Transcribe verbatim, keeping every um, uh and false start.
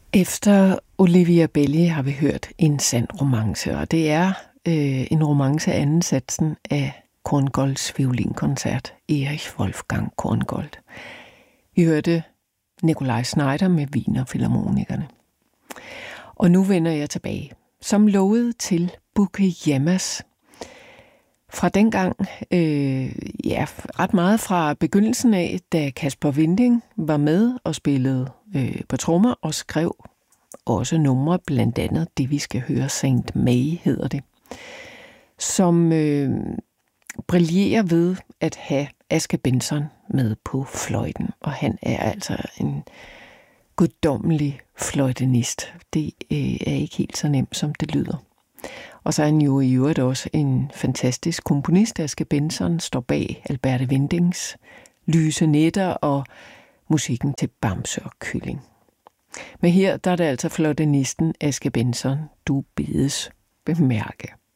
Efter Olivia Belli har vi hørt En sand romance, og det er øh, en romance af anden satsen af Korngolds violinkoncert, Erich Wolfgang Korngold. Vi hørte Nikolaj Znaider med Wiener Filharmonikerne. Og nu vender jeg tilbage, som lovet, til Bukeyemas. Fra dengang, øh, ja, ret meget fra begyndelsen af, da Kasper Winding var med og spillede øh, på trommer og skrev også numre, blandt andet det, vi skal høre, Saint May hedder det, som øh, brillerer ved at have Aske Bentzon med på fløjten, og han er altså en guddommelig fløjtenist. Det øh, er ikke helt så nemt, som det lyder. Og så er han jo i øvrigt også en fantastisk komponist. Aske Bentzon står bag Alberte Windings Lyse Nætter og musikken til Bamse og Kylling. Men her der er det altså fløjtenisten Aske Bentzon, du bedes bemærke.